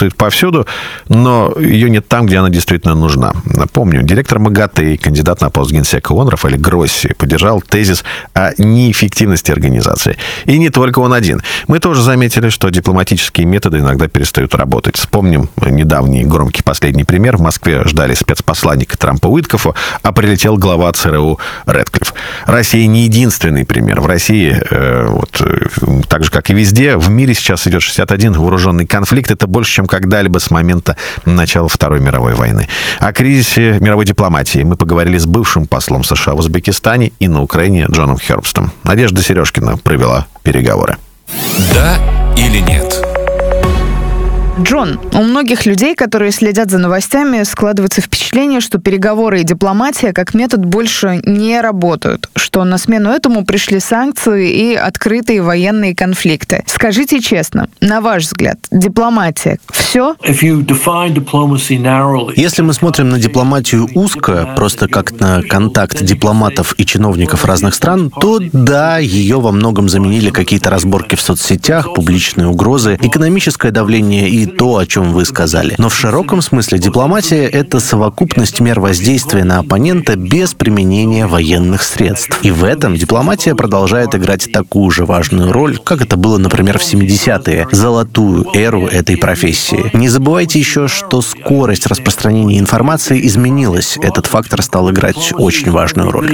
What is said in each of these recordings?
присутствует повсюду, но ее нет там, где она действительно нужна. Напомню, директор МАГАТЭ и кандидат на пост генсека ООН Рафаэль Гросси поддержал тезис о неэффективности организации. И не только он один. Мы тоже заметили, что дипломатические методы иногда перестают работать. Вспомним недавний громкий последний пример. В Москве ждали спецпосланника Трампа Уиткофа, а прилетел глава ЦРУ Рэдклифф. Россия не единственный пример. В России, так же, как и везде, в мире сейчас идет 61 вооруженный конфликт. Это больше, чем когда-либо с момента начала Второй мировой войны. О кризисе мировой дипломатии мы поговорили с бывшим послом США в Узбекистане и на Украине Джоном Хербстом. Надежда Сережкина провела переговоры. Да или нет? Джон, у многих людей, которые следят за новостями, складывается впечатление, что переговоры и дипломатия как метод больше не работают, что на смену этому пришли санкции и открытые военные конфликты. Скажите честно, на ваш взгляд, дипломатия – все? Если мы смотрим на дипломатию узко, просто как на контакт дипломатов и чиновников разных стран, то да, ее во многом заменили какие-то разборки в соцсетях, публичные угрозы, экономическое давление и то, о чем вы сказали. Но в широком смысле дипломатия — это совокупность мер воздействия на оппонента без применения военных средств. И в этом дипломатия продолжает играть такую же важную роль, как это было, например, в 70-е, золотую эру этой профессии. Не забывайте еще, что скорость распространения информации изменилась. Этот фактор стал играть очень важную роль.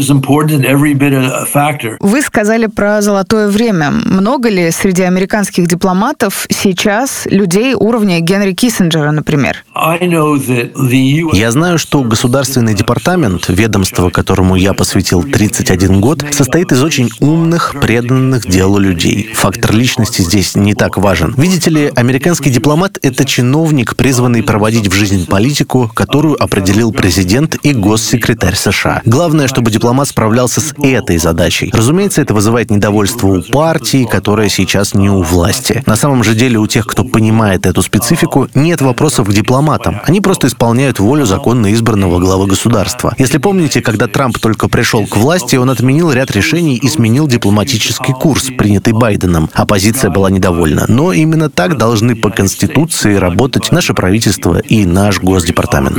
Вы сказали про золотое время. Много ли среди американских дипломатов сейчас людей уровня Генри Киссинджера, например? Я знаю, что Государственный департамент, ведомство, которому я посвятил 31 год, состоит из очень умных, преданных делу людей. Фактор личности здесь не так важен. Видите ли, американский дипломат — это чиновник, призванный проводить в жизнь политику, которую определил президент и госсекретарь США. Главное, чтобы дипломат справлялся с этой задачей. Разумеется, это вызывает недовольство у партии, которая сейчас не у власти. На самом же деле у тех, кто понимает эту специфику, нет вопросов к дипломатам. Они просто исполняют волю законно избранного главы государства. Если помните, когда Трамп только пришел к власти, он отменил ряд решений и сменил дипломатический курс, принятый Байденом. Оппозиция была недовольна. Но именно так должны по Конституции работать наше правительство и наш Госдепартамент.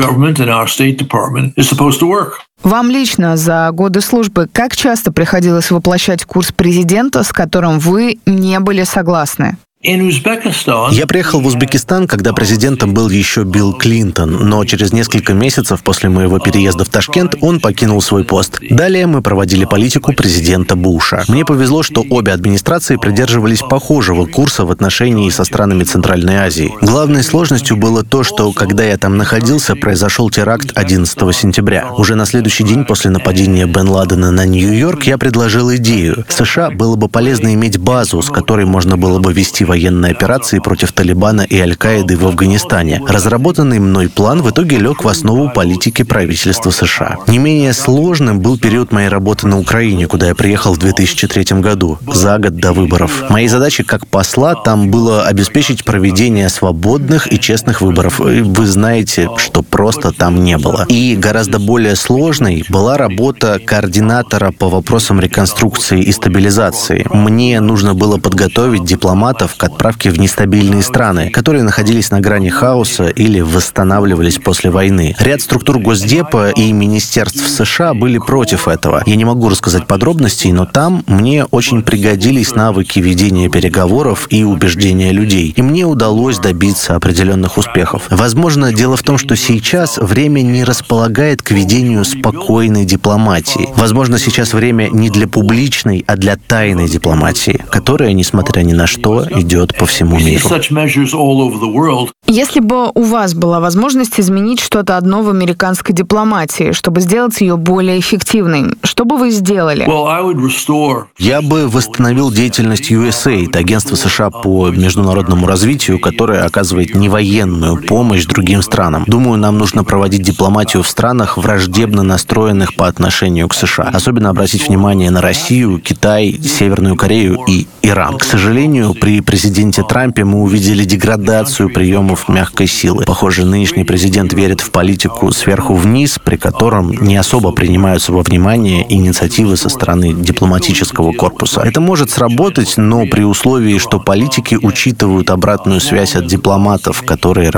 Вам лично за годы службы как часто приходилось воплощать курс президента, с которым вы не были согласны? Я приехал в Узбекистан, когда президентом был еще Билл Клинтон, но через несколько месяцев после моего переезда в Ташкент он покинул свой пост. Далее мы проводили политику президента Буша. Мне повезло, что обе администрации придерживались похожего курса в отношении со странами Центральной Азии. Главной сложностью было то, что, когда я там находился, произошел теракт 11 сентября. Уже на следующий день после нападения Бен Ладена на Нью-Йорк я предложил идею. США было бы полезно иметь базу, с которой можно было бы вести военные операции против Талибана и Аль-Каиды в Афганистане. Разработанный мной план в итоге лег в основу политики правительства США. Не менее сложным был период моей работы на Украине, куда я приехал в 2003 году, за год до выборов. Моей задачей как посла там было обеспечить проведение свободных и честных выборов. И вы знаете, что просто там не было. И гораздо более сложной была работа координатора по вопросам реконструкции и стабилизации. Мне нужно было подготовить дипломатов к отправке в нестабильные страны, которые находились на грани хаоса или восстанавливались после войны. Ряд структур Госдепа и министерств США были против этого. Я не могу рассказать подробностей, но там мне очень пригодились навыки ведения переговоров и убеждения людей. И мне удалось добиться определенных успехов. Возможно, дело в том, что сейчас время не располагает к ведению спокойной дипломатии. Возможно, сейчас время не для публичной, а для тайной дипломатии, которая, несмотря ни на что, идет по всему миру. Если бы у вас была возможность изменить что-то одно в американской дипломатии, чтобы сделать ее более эффективной, что бы вы сделали? Я бы восстановил деятельность USAID, агентства США по международному развитию, которое оказывает невоенную помощь другим странам. Думаю, нам нужно проводить дипломатию в странах, враждебно настроенных по отношению к США. Особенно обратить внимание на Россию, Китай, Северную Корею и Иран. К сожалению, при президенте Трампе мы увидели деградацию приемов мягкой силы. Похоже, нынешний президент верит в политику сверху вниз, при котором не особо принимаются во внимание инициативы со стороны дипломатического корпуса. Это может сработать, но при условии, что политики учитывают обратную связь от дипломатов, которые